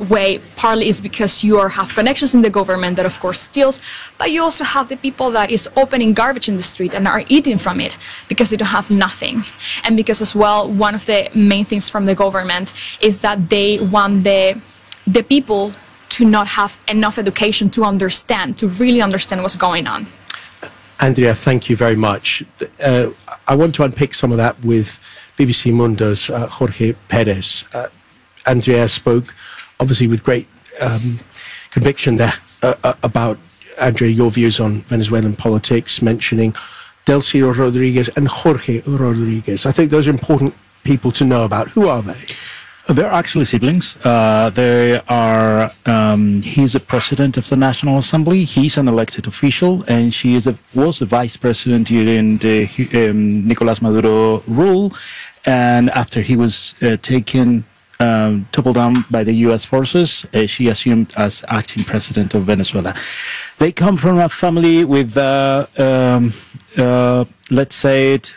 way, partly is because you have connections in the government that of course steals, but you also have the people that is opening garbage in the street and are eating from it because they don't have nothing. And because as well, one of the main things from the government is that they want the people to not have enough education to really understand what's going on. Andrea, thank you very much. I want to unpick some of that with BBC Mundo's Jorge Perez. Andrea spoke, obviously, with great conviction there about, Andrea, your views on Venezuelan politics, mentioning Delcy Rodriguez and Jorge Rodriguez. I think those are important people to know about. Who are they? They're actually siblings. They are. He's the president of the National Assembly. He's an elected official, and she was the vice president during the Nicolás Maduro rule. And after he was toppled down by the U.S. forces, she assumed as acting president of Venezuela. They come from a family with, let's say it,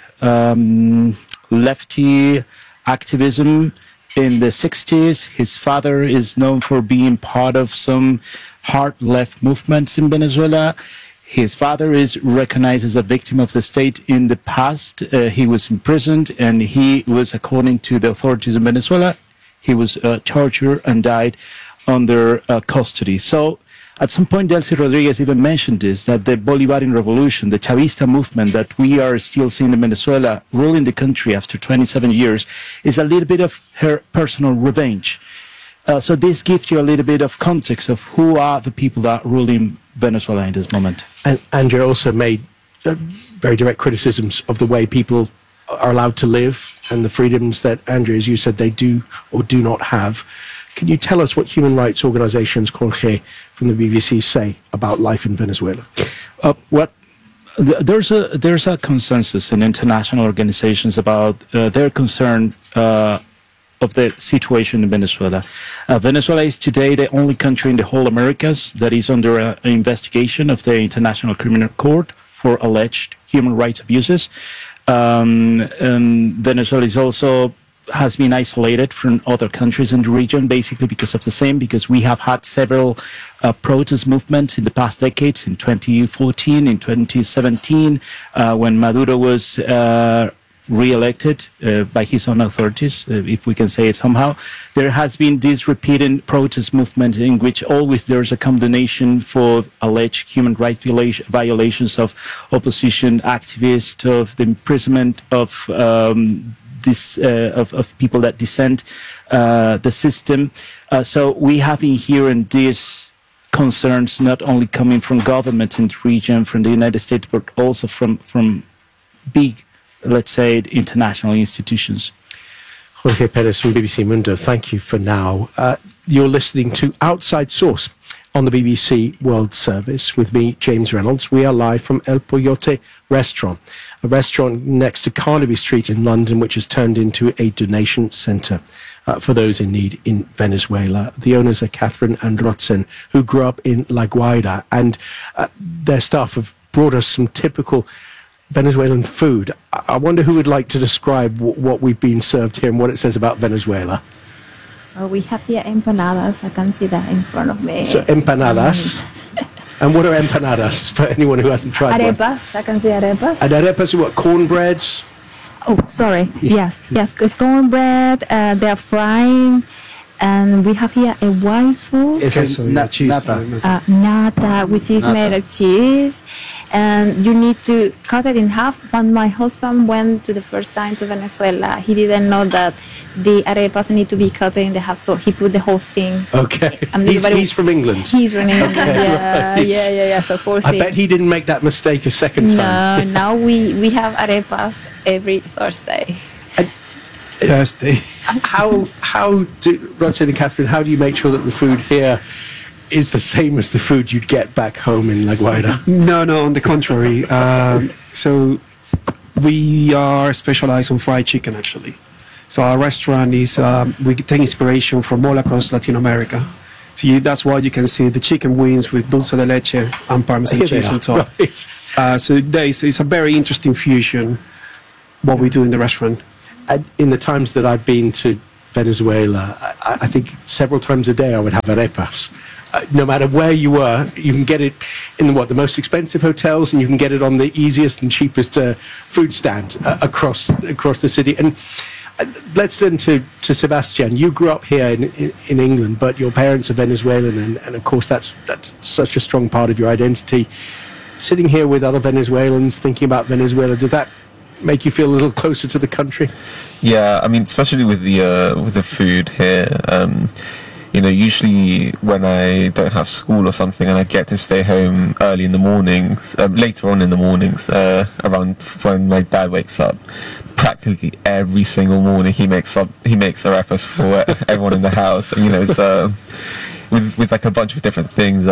lefty activism. In the 60s, his father is known for being part of some hard left movements in Venezuela. His father is recognized as a victim of the state in the past. He was imprisoned, and he was, according to the authorities in Venezuela, he was tortured and died under custody. So at some point, Delcy Rodriguez even mentioned this, that the Bolivarian revolution, the Chavista movement that we are still seeing in Venezuela, ruling the country after 27 years, is a little bit of her personal revenge. So this gives you a little bit of context of who are the people that are ruling Venezuela in this moment. And Andrea also made very direct criticisms of the way people are allowed to live and the freedoms that, Andrea, as you said, they do or do not have. Can you tell us what human rights organizations, Jorge, from the BBC say about life in Venezuela? There's a consensus in international organizations about their concern of the situation in Venezuela. Venezuela is today the only country in the whole Americas that is under an investigation of the International Criminal Court for alleged human rights abuses. And Venezuela is also has been isolated from other countries in the region, basically because of the same, because we have had several protest movements in the past decades, in 2014, in 2017, when Maduro was re-elected by his own authorities, if we can say it somehow. There has been this repeated protest movement in which always there's a condemnation for alleged human rights violations of opposition activists, of the imprisonment of of people that dissent the system. So we have in here in these concerns not only coming from governments in the region, from the United States, but also from big, let's say, international institutions. Jorge Perez from BBC Mundo, thank you for now. You're listening to Outside Source on the BBC World Service with me, James Reynolds. We are live from El Poyote restaurant, a restaurant next to Carnaby Street in London, which has turned into a donation centre for those in need in Venezuela. The owners are Catherine and Rotzen, who grew up in La Guaira, and their staff have brought us some typical Venezuelan food. I wonder who would like to describe what we've been served here and what it says about Venezuela. We have here empanadas. I can see that in front of me. So empanadas. And what are empanadas for anyone who hasn't tried arepas. I can see arepas. And arepas are what? Cornbreads? Oh, sorry. Yes. It's cornbread. They are frying. And we have here a white sauce. It's nata, which is made of cheese. And you need to cut it in half. When my husband went to the first time to Venezuela, he didn't know that the arepas need to be cut in the half, so he put the whole thing. Okay. He's from England. He's from England. Okay, yeah. So poor thing. I bet he didn't make that mistake a second time. No, now we have arepas every Thursday. How do Rotzen and Catherine? How do you make sure that the food here is the same as the food you'd get back home in La Guaira? No, on the contrary. So we are specialized on fried chicken, actually. So our restaurant is we take inspiration from all across Latin America. So that's why you can see the chicken wings with dulce de leche and Parmesan cheese on top. Right. So it's a very interesting fusion what we do in the restaurant. In the times that I've been to Venezuela, I think several times a day I would have arepas. No matter where you were, you can get it in the most expensive hotels, and you can get it on the easiest and cheapest food stand across the city. And let's turn to Sebastian. You grew up here in England, but your parents are Venezuelan, and of course that's such a strong part of your identity. Sitting here with other Venezuelans, thinking about Venezuela, does that make you feel a little closer to the country? Yeah, I mean, especially with the food here. Usually when I don't have school or something and I get to stay home early in the mornings, later on in the mornings, around when my dad wakes up, practically every single morning he makes arepas for everyone in the house. And, it's with like a bunch of different things.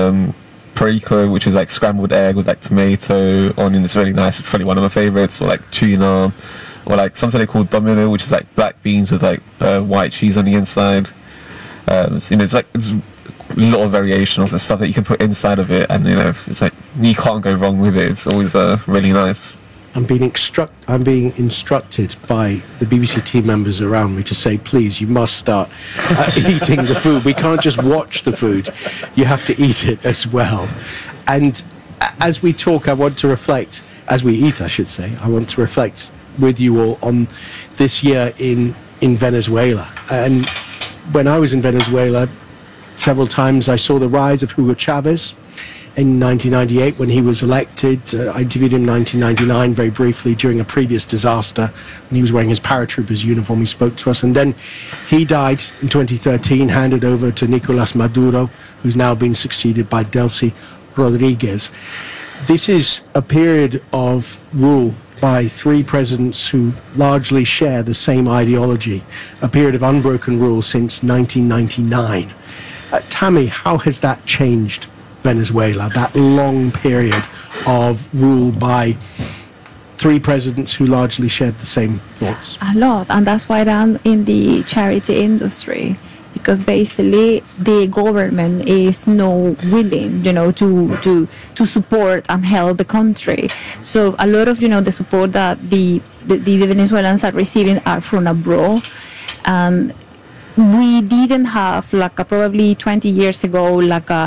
Perico, which is like scrambled egg with like tomato on, and it's really nice. It's probably one of my favorites. Or like tuna, or like something they call domino, which is like black beans with like white cheese on the inside. It's a lot of variation of the stuff that you can put inside of it, and it's like you can't go wrong with it. It's always really nice. I'm being instructed by the BBC team members around me to say, please, you must start eating the food. We can't just watch the food. You have to eat it as well. And as we talk, I want to reflect, as we eat, I should say, I want to reflect with you all on this year in Venezuela. And when I was in Venezuela, several times I saw the rise of Hugo Chavez. In 1998, when he was elected, I interviewed him in 1999 very briefly during a previous disaster when he was wearing his paratrooper's uniform. He spoke to us, and then he died in 2013, handed over to Nicolas Maduro, who's now been succeeded by Delcy Rodriguez. This is a period of rule by three presidents who largely share the same ideology, a period of unbroken rule since 1999. Tammy, how has that changed Venezuela, that long period of rule by three presidents who largely shared the same thoughts? A lot, and that's why I'm in the charity industry, because basically the government is not willing, to support and help the country. So a lot of, the support that the Venezuelans are receiving are from abroad. And we didn't have, probably 20 years ago,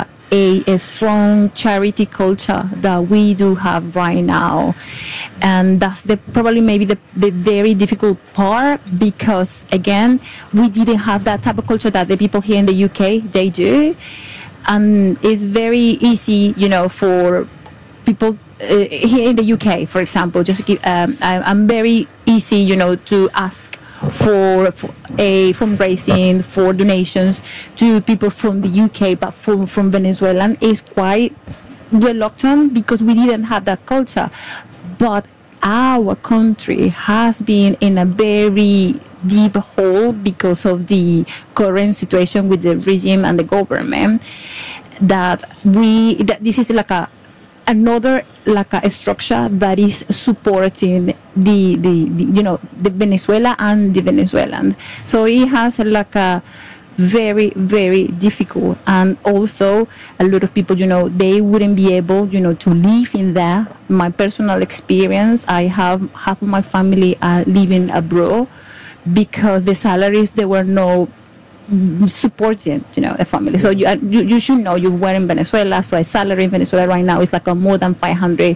a strong charity culture that we do have right now. And that's probably maybe the very difficult part, because again, we didn't have that type of culture that the people here in the UK, they do. And it's very easy, for people here in the UK, for example, just to give, I'm very easy, to ask for a fundraising, for donations to people from the UK, but from Venezuela is quite reluctant because we didn't have that culture. But our country has been in a very deep hole because of the current situation with the regime and the government, that this is another a structure that is supporting the Venezuela and the Venezuelans. So it has a very, very difficult, and also a lot of people, they wouldn't be able, to live in there. My personal experience, I have half of my family are living abroad because the salaries, they were no supporting, a family. So you should know, you were in Venezuela, so a salary in Venezuela right now is more than $500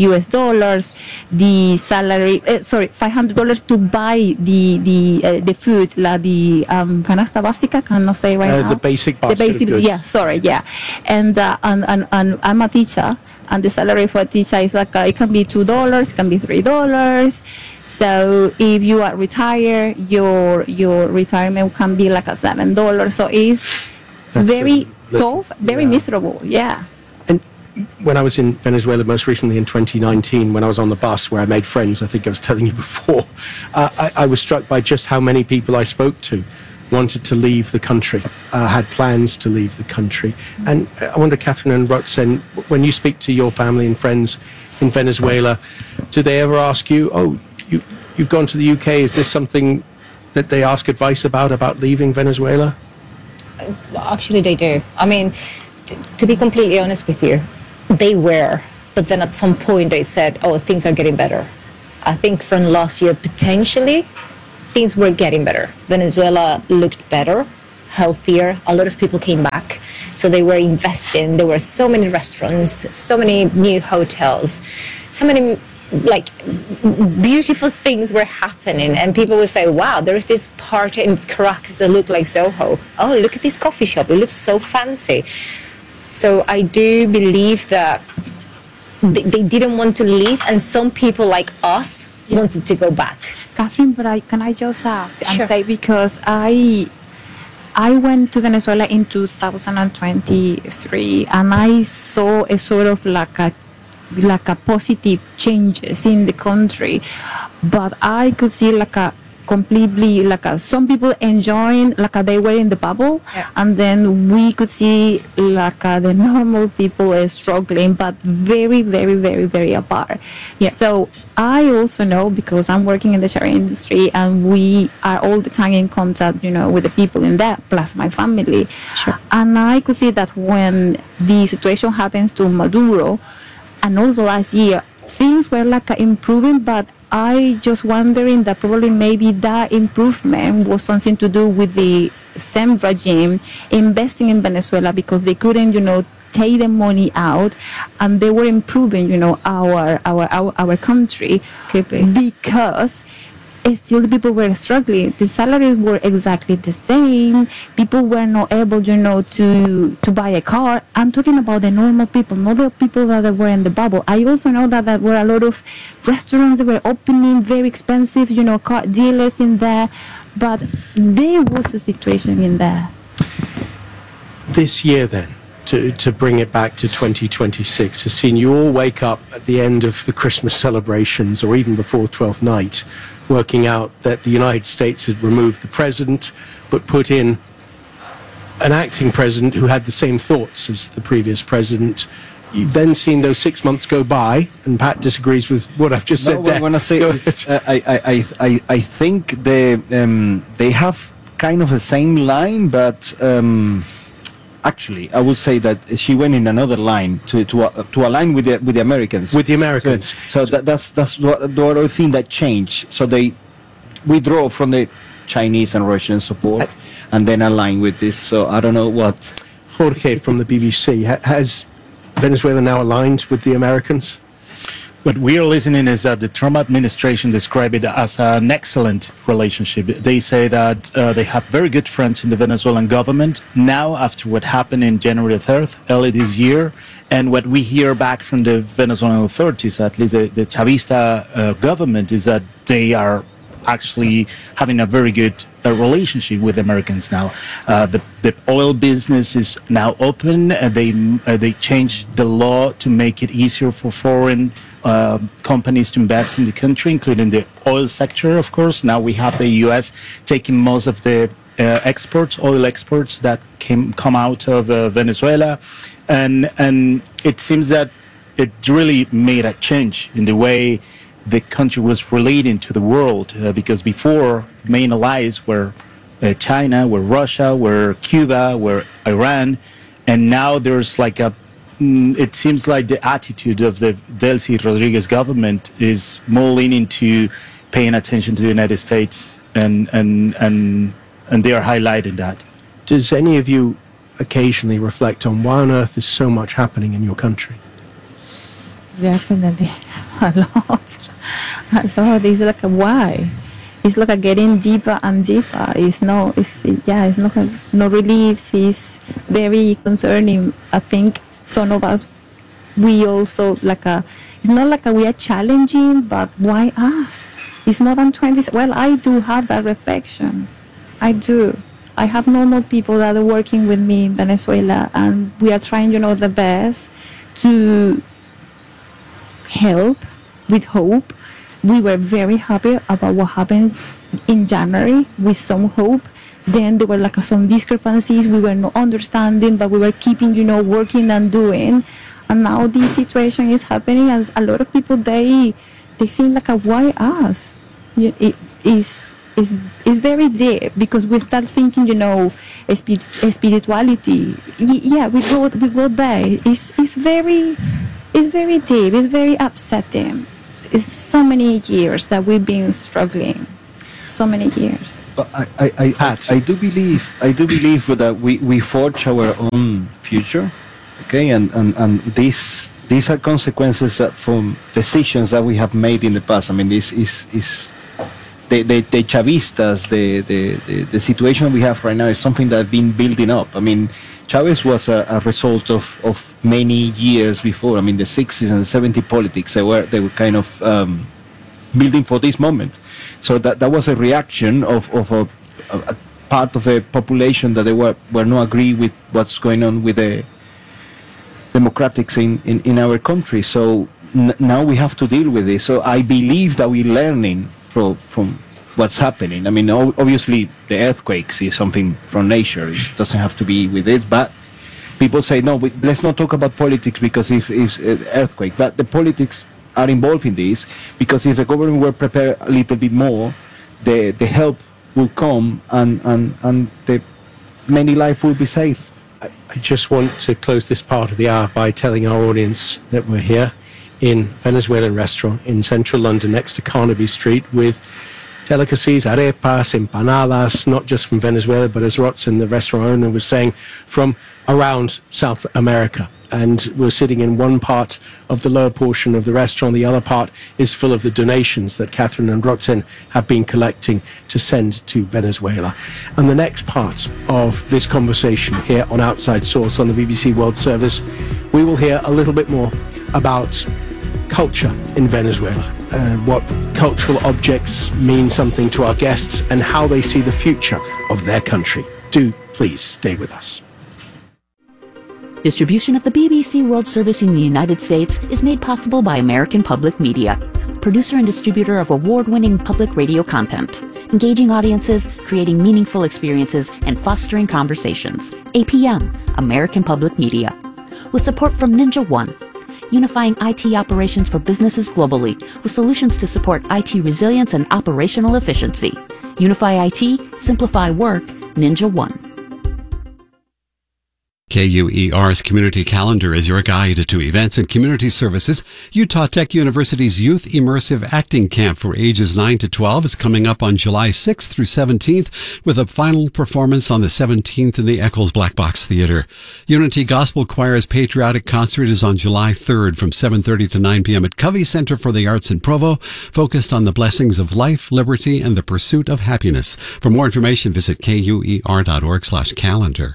US. The salary, $500 to buy the food, the canasta básica, cannot say right now. The basic basket. The basic, of goods. yeah, sorry, yeah. And I'm a teacher, and the salary for a teacher is it can be $2, it can be $3. So if you are retired, your retirement can be $7. So it's very tough, very miserable. Yeah. And when I was in Venezuela most recently in 2019, when I was on the bus where I made friends, I think I was telling you before, I was struck by just how many people I spoke to wanted to leave the country, had plans to leave the country. And I wonder, Catherine and Roxanne, when you speak to your family and friends in Venezuela, do they ever ask you, you've gone to the UK, is this something that they ask advice about leaving Venezuela? Actually, they do. I mean, to be completely honest with you, they were. But then at some point they said, things are getting better. I think from last year, potentially, things were getting better. Venezuela looked better, healthier. A lot of people came back. So they were investing. There were so many restaurants, so many new hotels, so many like beautiful things were happening, and people would say, wow, there's this part in Caracas that looked like Soho. Oh, look at this coffee shop, it looks so fancy. So I do believe that they didn't want to leave, and some people like us wanted to go back. Catherine, but can I just ask Sure. and say, because I went to Venezuela in 2023, and I saw a sort of like a positive changes in the country, but I could see like a completely like some people enjoying like they were in the bubble, and then we could see like the normal people struggling, but very, very, very, very apart. So I also know, because I'm working in the Sharia industry, and we are all the time in contact, with the people in there, plus my family. And I could see that when the situation happens to Maduro, and also last year, things were like improving, but I just wondering that probably maybe that improvement was something to do with the same regime investing in Venezuela, because they couldn't, take the money out, and they were improving, our country, because still the people were struggling. The salaries were exactly the same. People were not able, to buy a car. I'm talking about the normal people, not the people that were in the bubble. I also know that there were a lot of restaurants that were opening, very expensive, car dealers in there. But there was a situation in there. This year, then, to bring it back to 2026, has seen you all wake up at the end of the Christmas celebrations, or even before 12th night, working out that the United States had removed the president, but put in an acting president who had the same thoughts as the previous president. You've then seen those 6 months go by, and Pat disagrees with what I've just said there. When I say I think they have kind of the same line, but actually, I would say that she went in another line to align with the Americans. With the Americans. So that's what the other thing that changed. So they withdraw from the Chinese and Russian support, and then align with this. So I don't know what. Jorge from the BBC, has Venezuela now aligned with the Americans? What we are listening is that the Trump administration described it as an excellent relationship. They say that they have very good friends in the Venezuelan government now, after what happened in January 3rd, early this year. And what we hear back from the Venezuelan authorities, at least the Chavista government, is that they are actually having a very good relationship with Americans now. The oil business is now open. They changed the law to make it easier for foreign companies to invest in the country, including the oil sector, of course. Now we have the U.S. taking most of the oil exports that come out of Venezuela, and it seems that it really made a change in the way the country was relating to the world, because before main allies were China, were Russia, were Cuba, were Iran, and now there's like it seems like the attitude of the Delcy Rodriguez government is more leaning to paying attention to the United States, and they are highlighting that. Does any of you occasionally reflect on why on earth is so much happening in your country? Definitely, a lot. It's like why? It's like getting deeper and deeper. It's not no relief. It's very concerning. I think some of us, we also it's not like we are challenging, but why us? It's more than 20. Well, I do have that reflection. I do. I have normal people that are working with me in Venezuela, and we are trying, the best to help with hope. We were very happy about what happened in January with some hope. Then there were some discrepancies. We were not understanding, but we were keeping, working and doing. And now this situation is happening, and a lot of people, they feel why us? It is very deep, because we start thinking, spirituality. Yeah, we go there. It's very deep. It's very upsetting. It's so many years that we've been struggling. so many years. But I do believe that we forge our own future, okay, and these are consequences from decisions that we have made in the past. I mean, this is the Chavistas, the situation we have right now is something that has been building up. I mean, Chavez was a result of many years before. I mean, the 60s and the 70s politics, they were kind of building for this moment. So that was a reaction of a part of a population that they were not agree with what's going on with the democratics in our country. So now we have to deal with this. So I believe that we're learning from what's happening. I mean, obviously the earthquakes is something from nature. It doesn't have to be with it, but people say, no, let's not talk about politics because if it's an earthquake. But the politics are involved in this, because if the government were prepared a little bit more, the help will come and the many lives will be saved. I just want to close this part of the hour by telling our audience that we're here in Venezuelan restaurant in central London next to Carnaby Street with delicacies, arepas, empanadas, not just from Venezuela, but as Rotzen, the restaurant owner, was saying, from around South America. And we're sitting in one part of the lower portion of the restaurant. The other part is full of the donations that Catherine and Rotzen have been collecting to send to Venezuela. And the next part of this conversation here on Outside Source on the BBC World Service, we will hear a little bit more about culture in Venezuela, what cultural objects mean something to our guests, and how they see the future of their country. Do please stay with us. Distribution of the BBC World Service in the United States is made possible by American Public Media, producer and distributor of award-winning public radio content, engaging audiences, creating meaningful experiences, and fostering conversations. APM, American Public Media. With support from Ninja One, unifying IT operations for businesses globally with solutions to support IT resilience and operational efficiency. Unify IT, simplify work, Ninja One. KUER's Community Calendar is your guide to events and community services. Utah Tech University's Youth Immersive Acting Camp for ages 9 to 12 is coming up on July 6th through 17th, with a final performance on the 17th in the Eccles Black Box Theater. Unity Gospel Choir's Patriotic Concert is on July 3rd from 7:30 to 9 p.m. at Covey Center for the Arts in Provo, focused on the blessings of life, liberty, and the pursuit of happiness. For more information, visit kuer.org/calendar.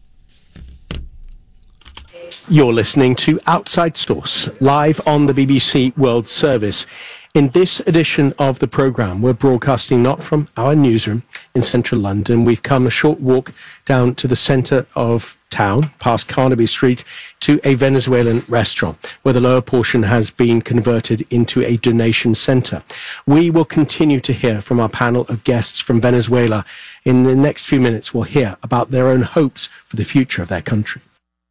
You're listening to Outside Source, live on the BBC World Service. In this edition of the programme, we're broadcasting not from our newsroom in central London. We've come a short walk down to the centre of town, past Carnaby Street, to a Venezuelan restaurant, where the lower portion has been converted into a donation centre. We will continue to hear from our panel of guests from Venezuela. In the next few minutes, we'll hear about their own hopes for the future of their country.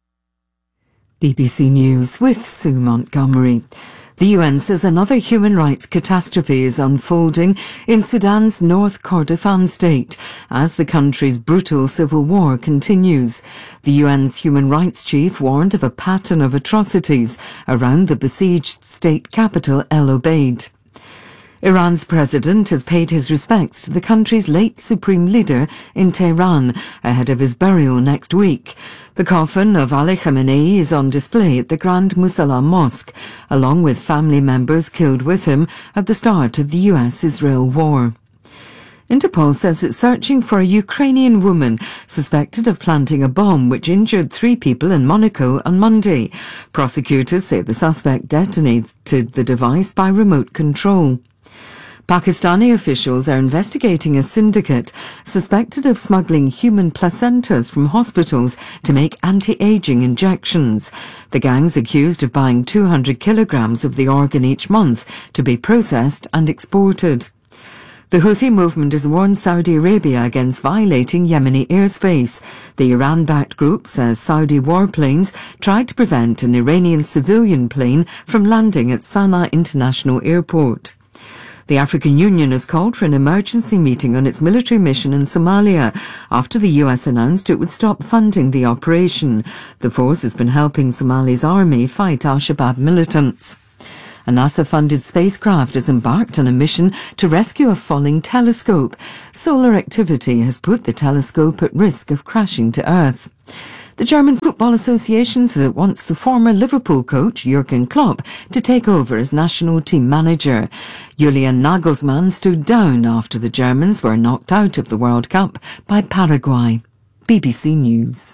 BBC News with Sue Montgomery. The UN says another human rights catastrophe is unfolding in Sudan's North Kordofan state as the country's brutal civil war continues. The UN's human rights chief warned of a pattern of atrocities around the besieged state capital El Obeid. Iran's president has paid his respects to the country's late supreme leader in Tehran ahead of his burial next week. The coffin of Ali Khamenei is on display at the Grand Musalla Mosque, along with family members killed with him at the start of the US-Israel war. Interpol says it's searching for a Ukrainian woman suspected of planting a bomb which injured 3 people in Monaco on Monday. Prosecutors say the suspect detonated the device by remote control. Pakistani officials are investigating a syndicate suspected of smuggling human placentas from hospitals to make anti-aging injections. The gang's accused of buying 200 kilograms of the organ each month to be processed and exported. The Houthi movement has warned Saudi Arabia against violating Yemeni airspace. The Iran-backed group says Saudi warplanes tried to prevent an Iranian civilian plane from landing at Sana'a International Airport. The African Union has called for an emergency meeting on its military mission in Somalia after the US announced it would stop funding the operation. The force has been helping Somali's army fight al-Shabaab militants. A NASA-funded spacecraft has embarked on a mission to rescue a falling telescope. Solar activity has put the telescope at risk of crashing to Earth. The German Football Association says it wants the former Liverpool coach Jurgen Klopp to take over as national team manager. Julian Nagelsmann stood down after the Germans were knocked out of the World Cup by Paraguay. BBC News.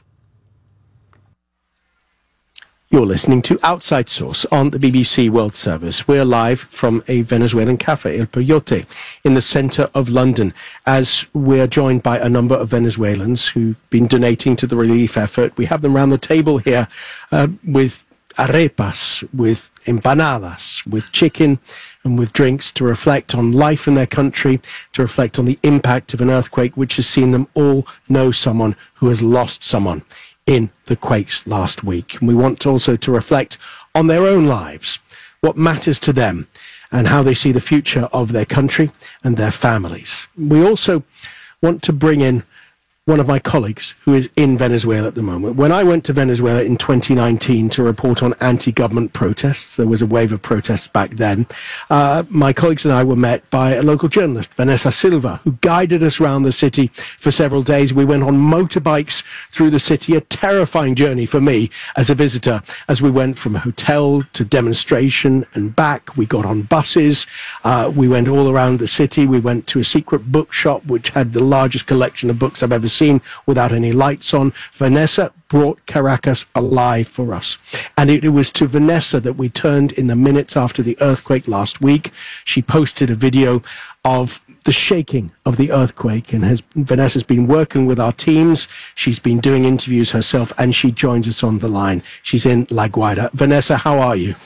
You're listening to Outside Source on the BBC World Service. We're live from a Venezuelan cafe, El Peyote, in the centre of London, as we're joined by a number of Venezuelans who've been donating to the relief effort. We have them round the table here with arepas, with empanadas, with chicken and with drinks to reflect on life in their country, to reflect on the impact of an earthquake which has seen them all know someone who has lost someone in the quakes last week. And we want also to reflect on their own lives, what matters to them, and how they see the future of their country and their families. We also want to bring in one of my colleagues who is in Venezuela at the moment. When I went to Venezuela in 2019 to report on anti-government protests, there was a wave of protests back then, my colleagues and I were met by a local journalist, Vanessa Silva, who guided us around the city for several days. We went on motorbikes through the city, a terrifying journey for me as a visitor, as we went from hotel to demonstration and back. We got on buses, we went all around the city. We went to a secret bookshop which had the largest collection of books I've ever seen without any lights on. Vanessa brought Caracas alive for us. And it was to Vanessa that we turned in the minutes after the earthquake last week. She posted a video of the shaking of the earthquake, and Vanessa's been working with our teams. She's been doing interviews herself, and she joins us on the line. She's in La Guaira. Vanessa, how are you?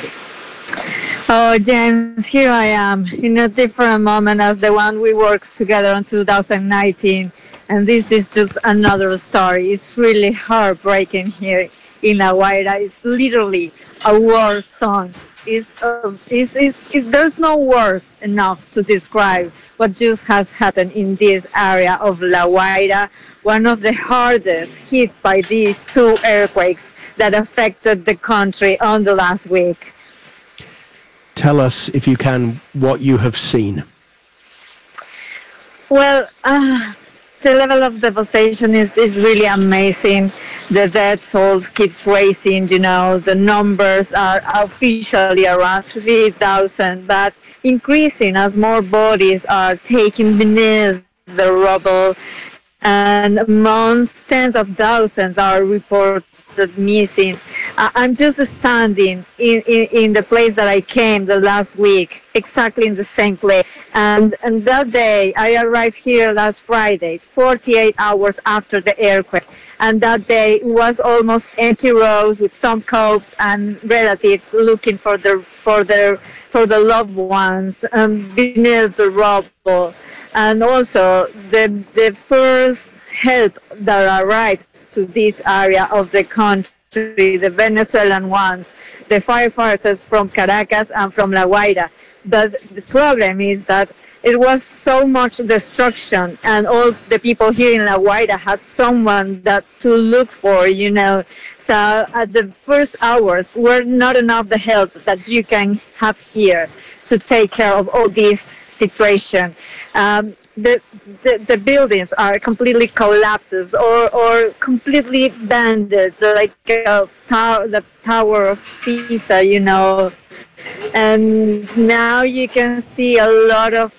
Oh, James, here I am in a different moment as the one we worked together in 2019. And this is just another story. It's really heartbreaking here in La Guaira. It's literally a war zone. There's no words enough to describe what just has happened in this area of La Guaira, one of the hardest hit by these two earthquakes that affected the country on the last week. Tell us, if you can, what you have seen. Well, the level of devastation is really amazing. The death toll keeps rising, the numbers are officially around 3,000, but increasing as more bodies are taken beneath the rubble, and amongst tens of thousands are reported missing. I'm just standing in the place that I came the last week, exactly in the same place. And that day, I arrived here last Friday, 48 hours after the earthquake. And that day was almost empty roads with some cops and relatives looking for the loved ones beneath the rubble. And also the first help that arrives to this area of the country, the Venezuelan ones, the firefighters from Caracas and from La Guaira. But the problem is that it was so much destruction, and all the people here in La Guaira has someone to look for, So at the first hours, were not enough the help that you can have here to take care of all this situation. The buildings are completely collapses or completely banded, like the Tower of Pisa, And now you can see a lot of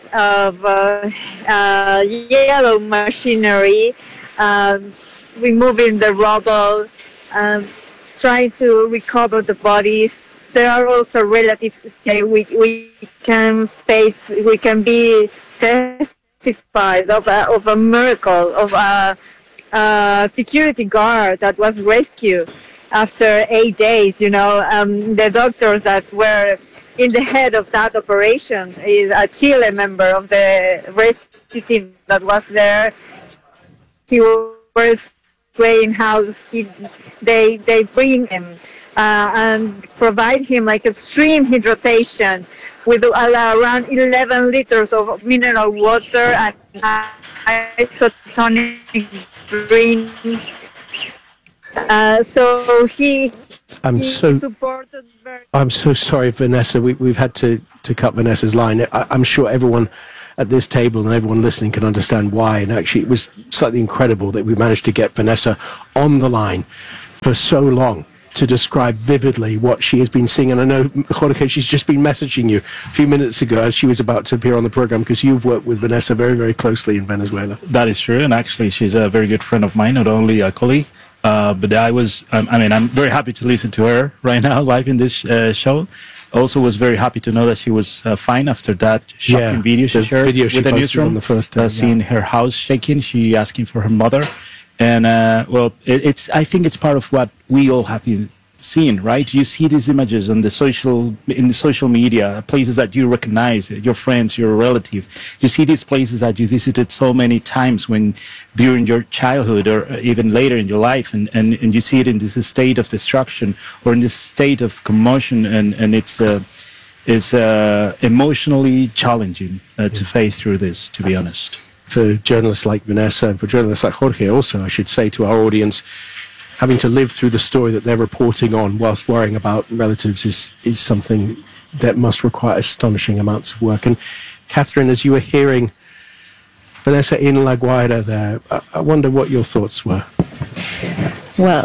yellow machinery removing the rubble, trying to recover the bodies. There are also relatives stay. We can be testified of a miracle of a security guard that was rescued after 8 days. The doctors that were in the head of that operation is a Chile member of the rescue team that was there. He was explaining how they bring him and provide him like extreme hydration with around 11 liters of mineral water and isotonic drinks. So he supported very. I'm so sorry, Vanessa. We've had to cut Vanessa's line. I'm sure everyone at this table and everyone listening can understand why. And actually, it was slightly incredible that we managed to get Vanessa on the line for so long to describe vividly what she has been seeing. And I know, Jorge, she's just been messaging you a few minutes ago as she was about to appear on the program, because you've worked with Vanessa very, very closely in Venezuela. That is true. And actually, she's a very good friend of mine, not only a colleague. But I'm very happy to listen to her right now live in this show. Also was very happy to know that she was fine after that shocking video she shared with the newsroom. On the first seeing her house shaking, she asking for her mother. And I think it's part of what we all have been seeing, right? You see these images in the social media, places that you recognize, your friends, your relative. You see these places that you visited so many times during your childhood or even later in your life, and you see it in this state of destruction or in this state of commotion, and it's emotionally challenging to face through this, to be honest. For journalists like Vanessa and for journalists like Jorge also, I should say to our audience, having to live through the story that they're reporting on whilst worrying about relatives is something that must require astonishing amounts of work. And Catherine, as you were hearing Vanessa in La Guaira there, I wonder what your thoughts were. Well,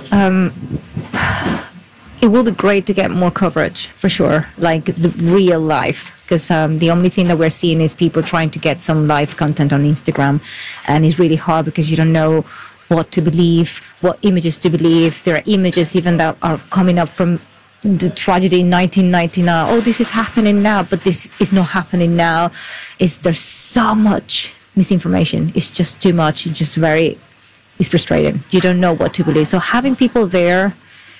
it will be great to get more coverage, for sure, like the real life, because the only thing that we're seeing is people trying to get some live content on Instagram, and it's really hard because you don't know what to believe, what images to believe. There are images even that are coming up from the tragedy in 1999. Oh, this is happening now, but this is not happening now. There's so much misinformation. It's just too much. It's frustrating. You don't know what to believe. So having people there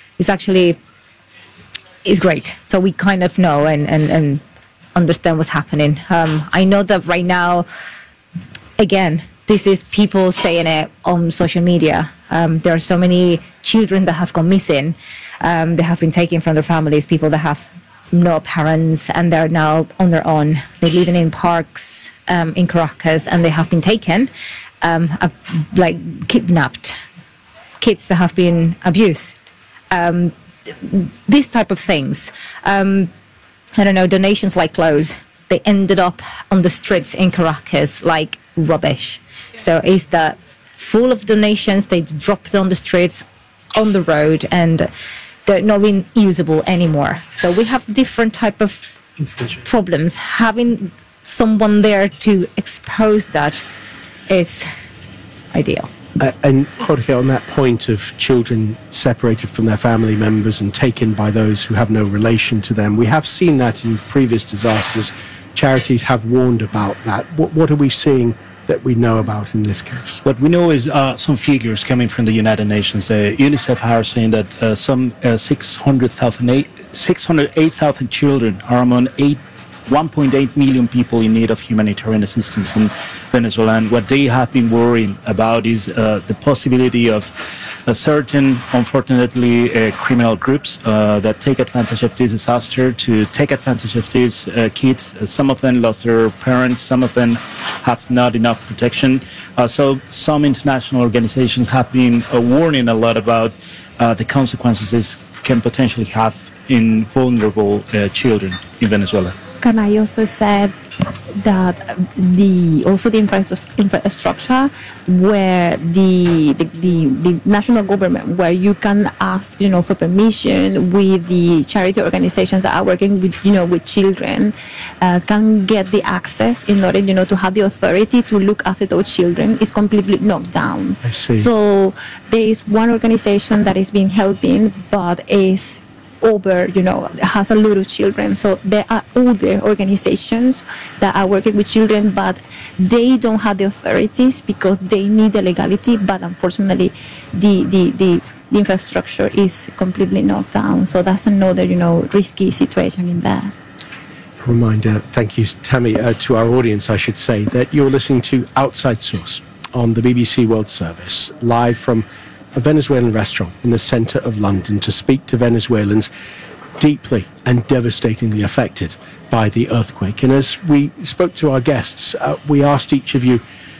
is great. So we kind of know and understand what's happening. I know that right now, again, this is people saying it on social media. There are so many children that have gone missing. They have been taken from their families, people that have no parents, and they're now on their own. They're living in parks in Caracas, and they have been taken, kidnapped. Kids that have been abused. These type of things. I don't know, donations like clothes. They ended up on the streets in Caracas like rubbish. So it's that full of donations, they dropped on the streets, on the road, and they're not being usable anymore. So we have different type of problems. Having someone there to expose that is ideal. And Jorge, on that point of children separated from their family members and taken by those who have no relation to them, we have seen that in previous disasters. Charities have warned about that. What are we seeing that we know about in this case? What we know is some figures coming from the United Nations. UNICEF are saying that some 608,000 children are among 1.8 million people in need of humanitarian assistance in Venezuela. And what they have been worrying about is the possibility of certain, unfortunately, criminal groups that take advantage of this disaster to take advantage of these kids. Some of them lost their parents, some of them have not enough protection. So some international organizations have been warning a lot about the consequences this can potentially have in vulnerable children in Venezuela. Can I also say that the infrastructure where the national government, where you can ask for permission with the charity organizations that are working with children, can get the access in order to have the authority to look after those children, is completely knocked down. I see. So there is one organization that is being helping, but is has a lot of children. So there are other organizations that are working with children, but they don't have the authorities because they need the legality, but unfortunately the infrastructure is completely knocked down. So that's another, risky situation in there. Reminder, thank you, Tammy, to our audience, I should say, that you're listening to Outside Source on the BBC World Service, live from a Venezuelan restaurant in the centre of London to speak to Venezuelans deeply and devastatingly affected by the earthquake. And as we spoke to our guests, we asked each of you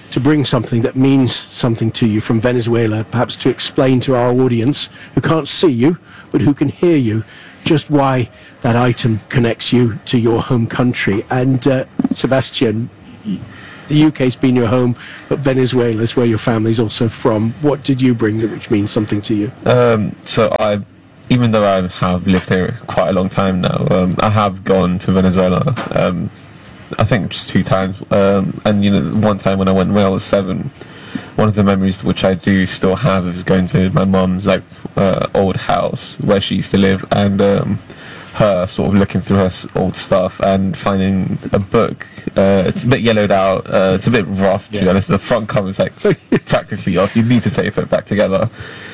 to bring something that means something to you from Venezuela, perhaps to explain to our audience who can't see you, but who can hear you, just why that item connects you to your home country. And Sebastian, the UK's been your home, but Venezuela is where your family's also from. What did you bring which means something to you? Even though I have lived here quite a long time now, I have gone to Venezuela. I think just 2 times, and one time when I went when I was 7. One of the memories which I do still have is going to my mum's old house where she used to live, and her sort of looking through her old stuff and finding a book. It's a bit yellowed out. It's a bit rough, to be honest. The front cover is practically off. You need to tape it back together.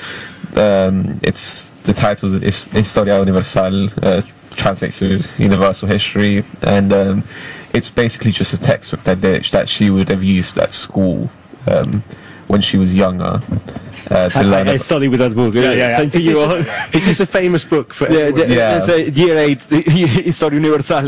The title is Historia Universal, translates to Universal History, and it's basically just a textbook that she would have used at school when she was younger. To learn I studied with that book. It is a famous book for everyone. It's a year 8 Historia Universal.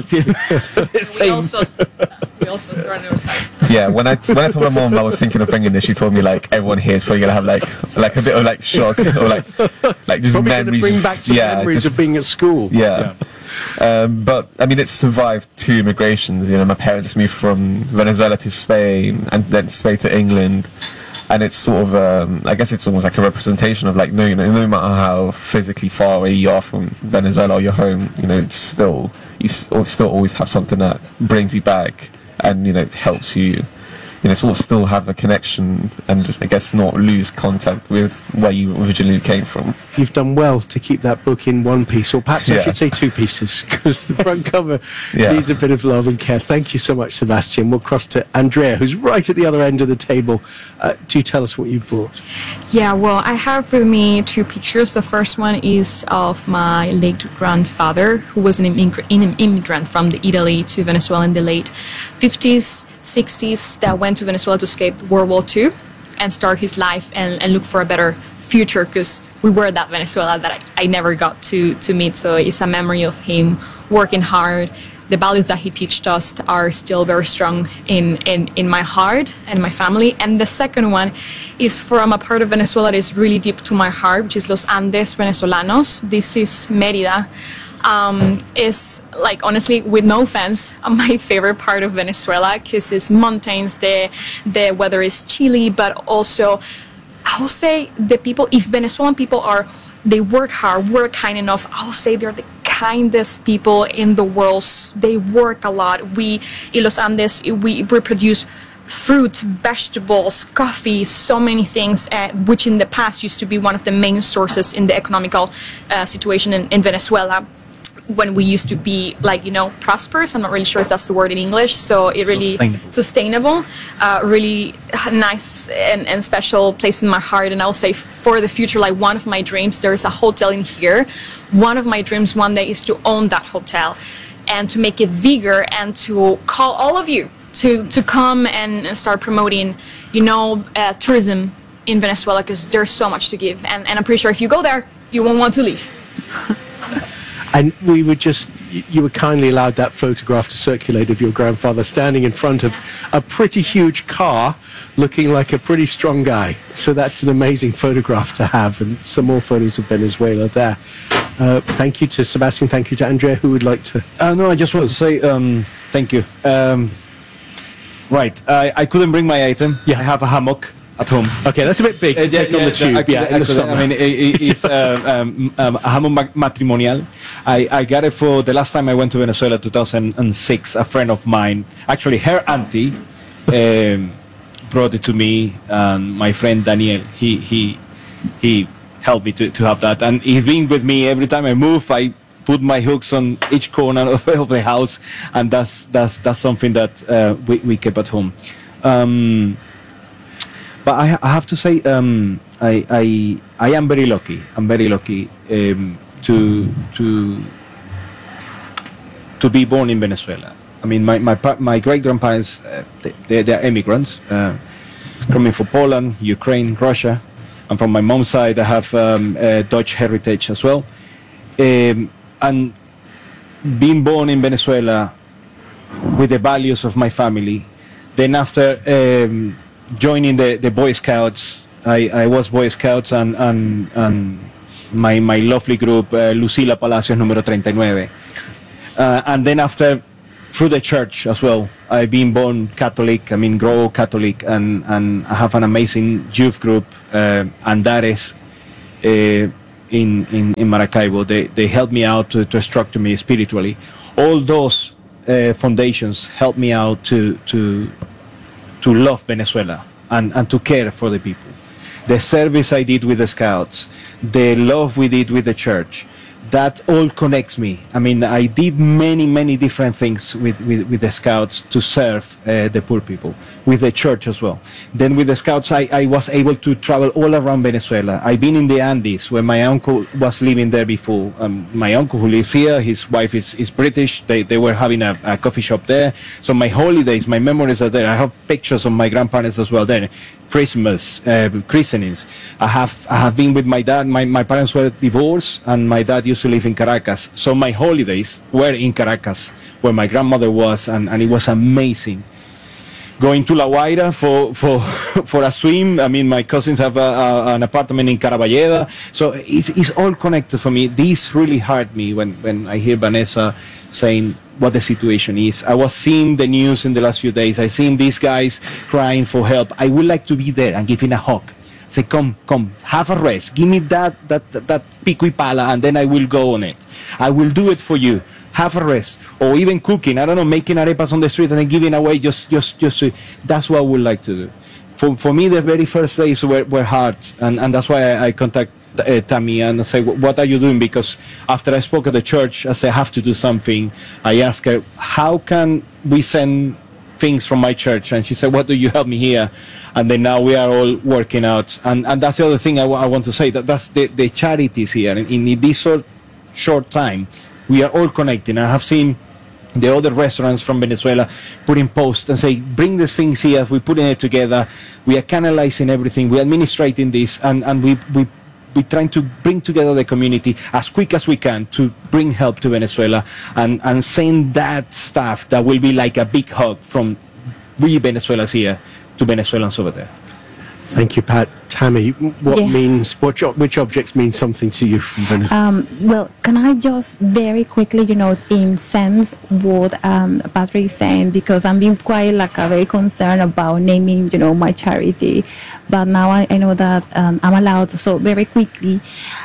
We also Historia Universal. Yeah, when I told my mom I was thinking of bringing this, she told me everyone here is probably gonna have a bit of shock or just probably memories. Bring back some memories of being at school. Yeah. But I mean, it's survived 2 immigrations. My parents moved from Venezuela to Spain, and then Spain to England, and it's sort of, I guess it's almost like a representation of no matter how physically far away you are from Venezuela or your home, it's still always have something that brings you back and helps you. Sort of still have a connection and I guess not lose contact with where you originally came from. You've done well to keep that book in one piece, or perhaps I should say 2 pieces, because the front cover needs a bit of love and care. Thank you so much, Sebastian. We'll cross to Andrea, who's right at the other end of the table. Do tell us what you've brought. Yeah, well, I have with me 2 pictures. The first one is of my late grandfather, who was an immigrant from Italy to Venezuela in the late 50s, 60s, that went to Venezuela to escape World War II and start his life and look for a better future, because we were that Venezuela that I never got to meet. So it's a memory of him working hard. The values that he taught us are still very strong in my heart and my family. And the second one is from a part of Venezuela that is really deep to my heart, which is Los Andes Venezolanos. This is Mérida. Is honestly, with no offense, my favorite part of Venezuela, because it's mountains, the weather is chilly, but also I will say the people, if Venezuelan people they work hard, work kind enough, I will say they're the kindest people in the world. They work a lot. In Los Andes, we produce fruit, vegetables, coffee, so many things, which in the past used to be one of the main sources in the economical situation in Venezuela, when we used to be prosperous. I'm not really sure if that's the word in English. So it really sustainable, really nice and special place in my heart. And I'll say for the future, one of my dreams, there's a hotel in here. One of my dreams one day is to own that hotel and to make it bigger and to call all of you to come and start promoting, tourism in Venezuela, because there's so much to give. And I'm pretty sure if you go there, you won't want to leave. And you were kindly allowed that photograph to circulate of your grandfather standing in front of a pretty huge car, looking like a pretty strong guy. So that's an amazing photograph to have, and some more photos of Venezuela there. Thank you to Sebastian, thank you to Andrea. Who would like to? No, I just want to say thank you. Right, I couldn't bring my item. I have a hammock at home. Okay, that's a bit big to take on the tube. In the summer. I mean, it's a hammock matrimonial. I got it for the last time I went to Venezuela, 2006. A friend of mine, actually her auntie, brought it to me, and my friend Daniel, he helped me to have that, and he's been with me every time I move. I put my hooks on each corner of the house, and that's something that we keep at home. But I have to say, I am very lucky. I'm very lucky to be born in Venezuela. I mean, my great grandparents, they're immigrants, coming from Poland, Ukraine, Russia, and from my mom's side, I have Dutch heritage as well. And being born in Venezuela with the values of my family, then after joining the Boy Scouts. I was Boy Scouts and my lovely group, Lucila Palacios número 39. And then after, through the church as well, I've been born Catholic, grow Catholic, and I have an amazing youth group, Andares, in Maracaibo. They help me out to structure me spiritually. All those foundations help me out to love Venezuela and to care for the people. The service I did with the Scouts, the love we did with the church, that all connects me. I did many different things with the Scouts to serve the poor people, with the church as well. Then with the Scouts, I was able to travel all around Venezuela. I've been in the Andes, where my uncle was living there before. My uncle who lives here, his wife is British. They were having a coffee shop there. So my holidays, my memories are there. I have pictures of my grandparents as well there. Christmas, christenings. I have been with my dad. My parents were divorced, and my dad used to live in Caracas. So my holidays were in Caracas, where my grandmother was, and it was amazing. Going to La Guaira for a swim. My cousins have an apartment in Caraballeda. So it's all connected for me. This really hurt me when I hear Vanessa saying what the situation is. I was seeing the news in the last few days. I seen these guys crying for help. I would like to be there and give him a hug. Say, come, have a rest. Give me that pico y pala, and then I will go on it. I will do it for you. Have a rest. Or even cooking, I don't know, making arepas on the street and then giving away just that's what I would like to do. For me, the very first days were hard, and that's why I contact Tammy and I say, what are you doing? Because after I spoke at the church, I said, I have to do something. I asked her, how can we send things from my church? And she said, what do you help me here? And then now we are all working out. And that's the other thing I want to say, that's the charities here. In this short time, we are all connecting. I have seen the other restaurants from Venezuela putting posts and say, bring these things here, we're putting it together, we are canalizing everything, we're administrating this, and we're trying to bring together the community as quick as we can to bring help to Venezuela and send that stuff that will be like a big hug from we Venezuelans here to Venezuelans over there. Thank you, Pat. Tammy, which objects mean something to you from Venezuela? Well, can I just very quickly, in sense what Patrick is saying, because I'm being quite very concerned about naming, my charity, but now I know that I'm allowed. So very quickly,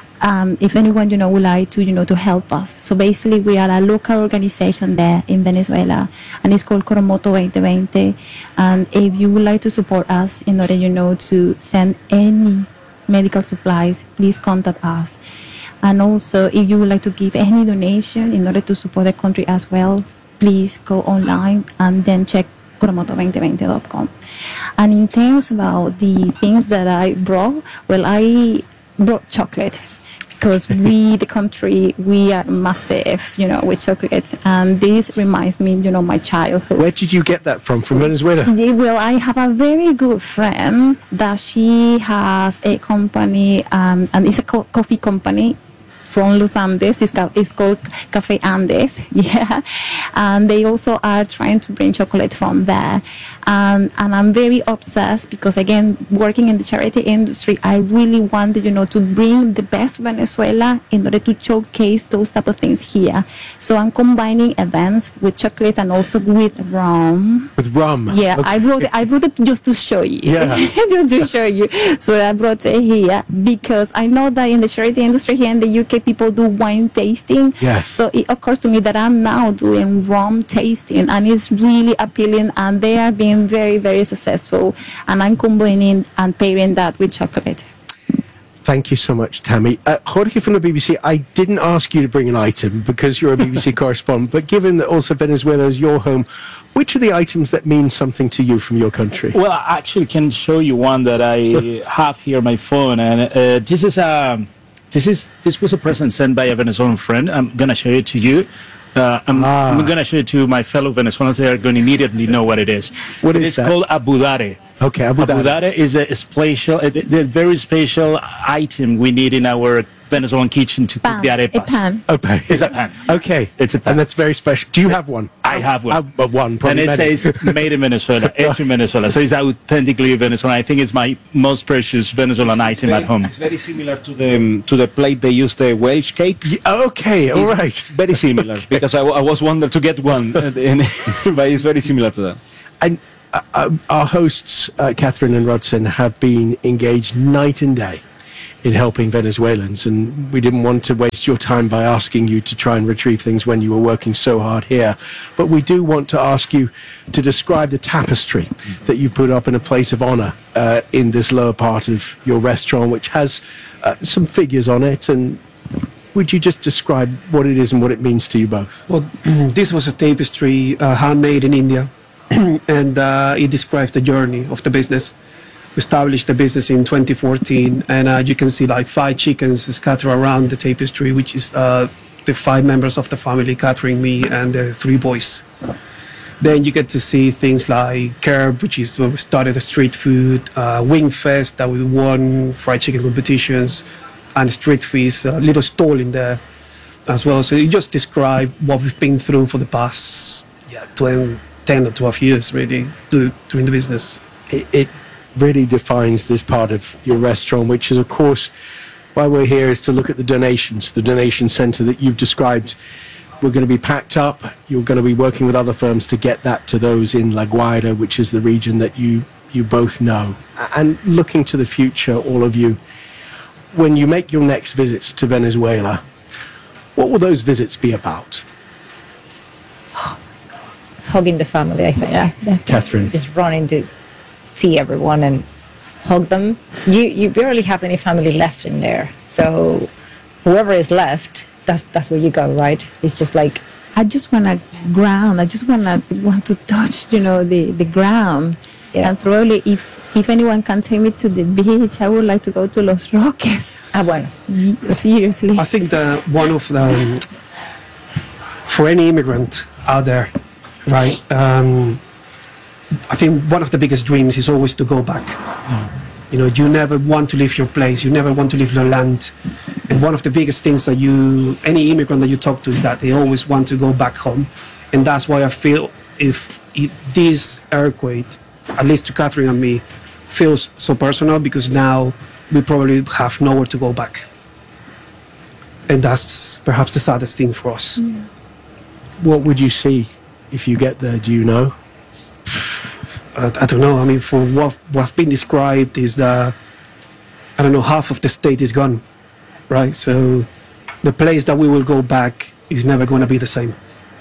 if anyone, would like to help us. So basically, we are a local organization there in Venezuela, and it's called Coromoto 2020. And if you would like to support us in order, to send any medical supplies, please contact us. And also, if you would like to give any donation in order to support the country as well, please go online and then check coromoto2020.com. And in terms about the things that I brought, well, I brought chocolate. Because we, the country, we are massive, with chocolate. And this reminds me, my childhood. Where did you get that from Venezuela? Well, I have a very good friend that she has a company, and it's a coffee company from Los Andes. It's called Cafe Andes, yeah. And they also are trying to bring chocolate from there. And I'm very obsessed because, again, working in the charity industry, I really wanted, to bring the best Venezuela in order to showcase those type of things here. So I'm combining events with chocolate and also with rum. With rum? Yeah, okay. I brought it just to show you. Yeah. Just to show you. So I brought it here because I know that in the charity industry here in the UK, people do wine tasting. Yes. So it occurs to me that I'm now doing rum tasting, and it's really appealing, and they are being very, very successful, and I'm combining and pairing that with chocolate. Thank you so much, Tammy. Jorge from the BBC, I didn't ask you to bring an item because you're a BBC correspondent, but given that also Venezuela is your home, which are the items that mean something to you from your country? Well, I actually can show you one that I have here on my phone, and this was a present sent by a Venezuelan friend. I'm going to show it to you. I'm going to show it to my fellow Venezuelans. They are going to immediately know what it is. What is that? It's called abudare. Okay, abudare. Abudare is a special, very special item we need in our Venezuelan kitchen to cook the arepas. A pan. Oh, pan. It's a pan. Okay. It's a pan. And that's very special. Do you have one? I have one. But one, And probably it many. says made in Venezuela, hecho en Venezuela. So it's authentically Venezuelan. I think it's my most precious Venezuelan item at home. It's very similar to the plate they use the Welsh cakes. Okay, all right. It's very similar because I was wondering to get one, but it's very similar to that. And our hosts, Catherine and Rodson, have been engaged night and day in helping Venezuelans, and we didn't want to waste your time by asking you to try and retrieve things when you were working so hard here. But we do want to ask you to describe the tapestry that you put up in a place of honor in this lower part of your restaurant, which has some figures on it. And would you just describe what it is and what it means to you both? Well, this was a tapestry handmade in India, and it describes the journey of the business. We established the business in 2014, and you can see like 5 chickens scattered around the tapestry, which is the 5 members of the family, Catherine, me, and the 3 boys. Then you get to see things like Curb, which is where we started the street food, Wing Fest, that we won fried chicken competitions, and Street Feast, a little stall in there as well. So you just describe what we've been through for the past 10 or 12 years, really, doing the business. It really defines this part of your restaurant, which is, of course, why we're here, is to look at the donations, the donation centre that you've described. We're going to be packed up. You're going to be working with other firms to get that to those in La Guaira, which is the region that you both know. And looking to the future, all of you, when you make your next visits to Venezuela, what will those visits be about? Hugging the family, I think. Yeah, Catherine. Just running to see everyone and hug them. You barely have any family left in there. So whoever is left, that's where you go, right? It's just like, I just want to ground. I just want to touch, the ground. Yeah. And probably if anyone can take me to the beach, I would like to go to Los Roques. Bueno. Seriously. I think that one of the, for any immigrant out there, right, I think one of the biggest dreams is always to go back. You never want to leave your place, you never want to leave your land. And one of the biggest things that any immigrant that you talk to, is that they always want to go back home. And that's why I feel if this earthquake, at least to Catherine and me, feels so personal, because now we probably have nowhere to go back. And that's perhaps the saddest thing for us. What would you see if you get there, do you know? I don't know. I mean, for what's been described is that, I don't know, half of the state is gone, right? So the place that we will go back is never going to be the same.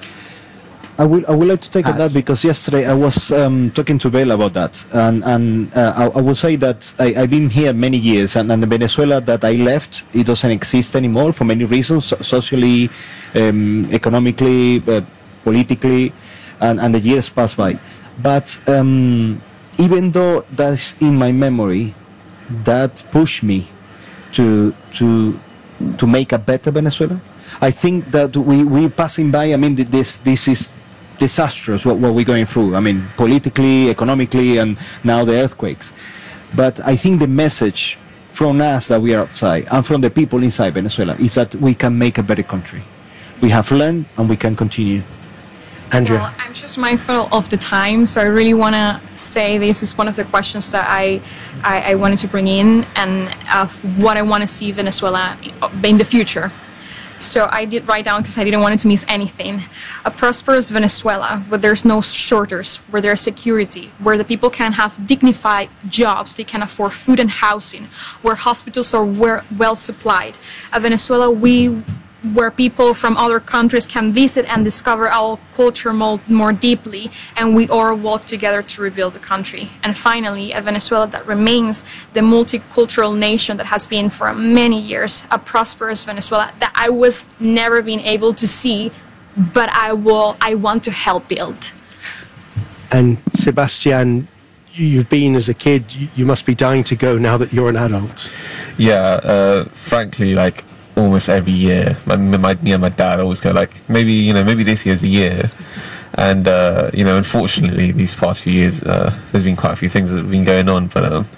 I would like to take on that, because yesterday I was talking to Bella about that, and I will say that I've been here many years, and the Venezuela that I left, it doesn't exist anymore for many reasons, socially, economically, politically, and the years pass by. But even though that's in my memory, that pushed me to make a better Venezuela. I think that we passing by. I mean, this is disastrous what we're going through. I mean, politically, economically, and now the earthquakes. But I think the message from us that we are outside and from the people inside Venezuela is that we can make a better country. We have learned and we can continue. Andrea. Well, I'm just mindful of the time, so I really want to say this is one of the questions that I wanted to bring in, and of what I want to see Venezuela in the future. So I did write down, because I didn't want it to miss anything, a prosperous Venezuela where there's no shortage, where there's security, where the people can have dignified jobs, they can afford food and housing, where hospitals are well supplied. A Venezuela where people from other countries can visit and discover our culture more deeply, and we all work together to rebuild the country. And finally, a Venezuela that remains the multicultural nation that has been for many years, a prosperous Venezuela that I was never been able to see, but I want to help build. And Sebastian, you've been as a kid, you must be dying to go now that you're an adult. Yeah, frankly, like, almost every year, me and my dad always go like, maybe this year's the year. And unfortunately these past few years there's been quite a few things that have been going on, but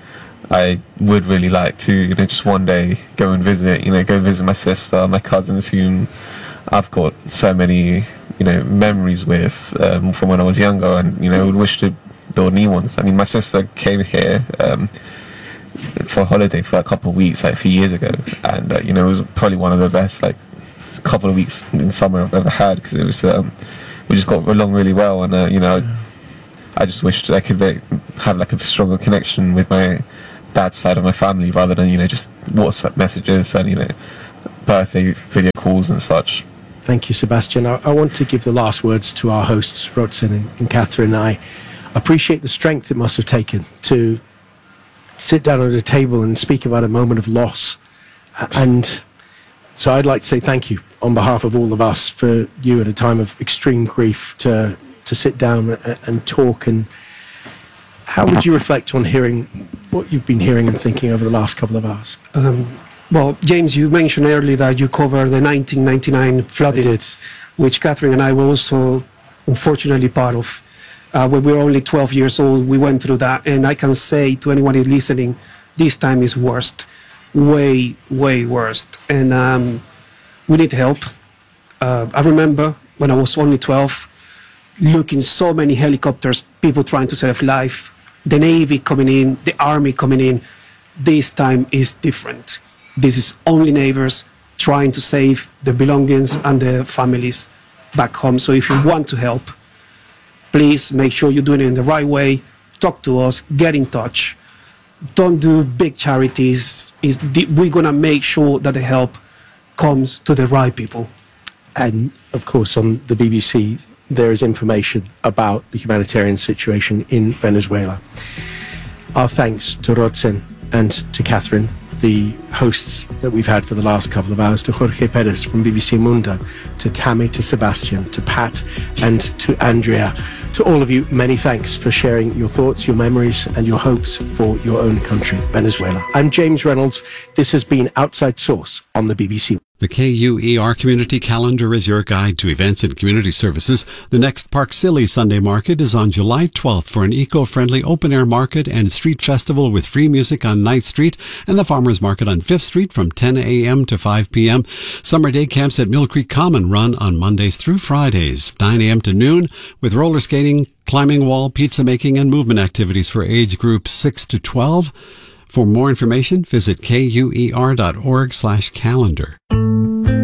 I would really like to, just one day go and visit, go visit my sister, my cousins, whom I've got so many, memories with from when I was younger, and, would wish to build new ones. I mean, my sister came here for a holiday for a couple of weeks, like a few years ago, and, it was probably one of the best, couple of weeks in summer I've ever had, because it was, we just got along really well, and, I just wished I could have a stronger connection with my dad's side of my family, rather than just WhatsApp messages and birthday video calls and such. Thank you, Sebastian. I want to give the last words to our hosts, Rodzin and Catherine. I appreciate the strength it must have taken to sit down at a table and speak about a moment of loss, and so I'd like to say thank you on behalf of all of us for you at a time of extreme grief to sit down and talk. And how would you reflect on hearing what you've been hearing and thinking over the last couple of hours? Well, James, you mentioned earlier that you covered the 1999 flooding, I did. Which Catherine and I were also unfortunately part of. When we were only 12 years old, we went through that, and I can say to anyone who's listening, this time is worst, way, way worst, and we need help. I remember when I was only 12, looking so many helicopters, people trying to save life, the Navy coming in, the Army coming in. This time is different. This is only neighbors trying to save the belongings and their families back home. So if you want to help, please make sure you're doing it in the right way. Talk to us, get in touch. Don't do big charities. We're going to make sure that the help comes to the right people. And of course, on the BBC, there is information about the humanitarian situation in Venezuela. Our thanks to Rodzin and to Catherine, the hosts that we've had for the last couple of hours, to Jorge Perez from BBC Mundo, to Tammy, to Sebastian, to Pat, and to Andrea. To all of you, many thanks for sharing your thoughts, your memories, and your hopes for your own country, Venezuela. I'm James Reynolds. This has been Outside Source on the BBC. The KUER Community Calendar is your guide to events and community services. The next Park Silly Sunday Market is on July 12th for an eco-friendly open-air market and street festival with free music on 9th Street, and the Farmers Market on 5th Street from 10 a.m. to 5 p.m. Summer day camps at Mill Creek Common run on Mondays through Fridays, 9 a.m. to noon, with roller skating, climbing wall, pizza making, and movement activities for age groups 6 to 12. For more information, visit kuer.org/calendar.